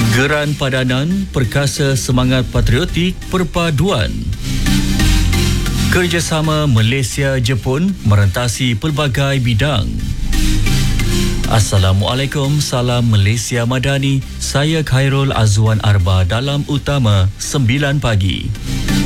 Geran padanan perkasa semangat patriotik perpaduan. Kerjasama Malaysia-Jepun merentasi pelbagai bidang. Assalamualaikum, salam Malaysia Madani. Saya Khairul Azwan Arba dalam Utama 9 pagi.